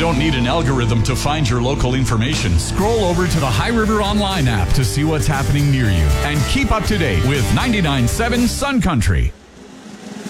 don't need an algorithm to find your local information. Scroll over to the High River Online app to see what's happening near you and keep up to date with 99.7 Sun Country.